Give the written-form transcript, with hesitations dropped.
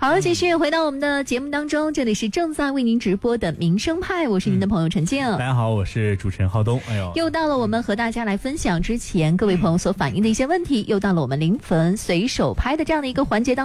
好，继续回到我们的节目当中，这里是正在为您直播的民生派，我是您的朋友陈静。 大家好，我是主持人浩东。 又到了我们和大家来分享之前各位朋友所反映的一些问题，又到了我们临粉随手拍的这样的一个环节当中。